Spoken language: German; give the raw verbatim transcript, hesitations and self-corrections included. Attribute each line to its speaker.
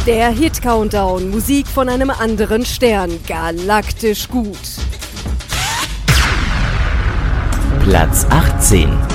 Speaker 1: Der Hit-Countdown, Musik von einem anderen Stern, galaktisch gut.
Speaker 2: Platz achtzehn.